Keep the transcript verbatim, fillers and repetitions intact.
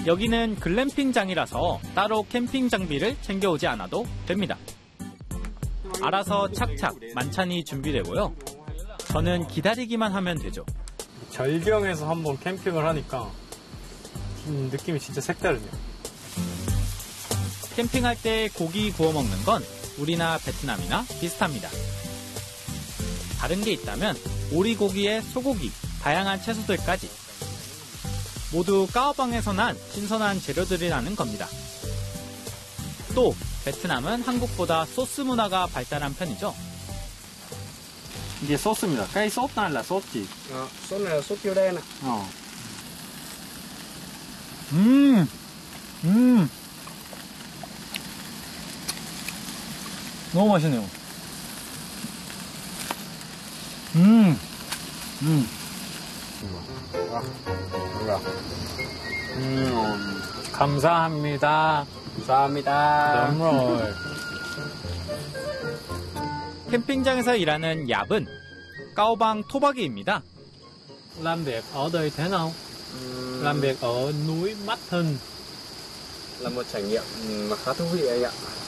여기는 글램핑장이라서 따로 캠핑 장비를 챙겨오지 않아도 됩니다. 알아서 착착 만찬이 준비되고요. 저는 기다리기만 하면 되죠. 절경에서 한번 캠핑을 하니까 느낌이 진짜 색다르네요. 캠핑할 때 고기 구워 먹는 건 우리나 베트남이나 비슷합니다. 다른 게 있다면 오리고기에 소고기, 다양한 채소들까지 모두 까오방에서 난 신선한 재료들이라는 겁니다. 또 베트남은 한국보다 소스 문화가 발달한 편이죠. 이게 소스입니다. cái sốt này là sốt gì? Đó, sốt này là sốt tiêu đen ạ. 어. 음, 음, 너무 맛있네요. 음, 음. 음, 감사합니다. 감사합니다. 럼롤. 캠핑장에서 일하는 얍은 까오방 토박이입니다. Làm việc ở đây thế nào? Làm việc ở núi Mắt Hân. Là một trải nghiệm mà khá thú vị anh ạ.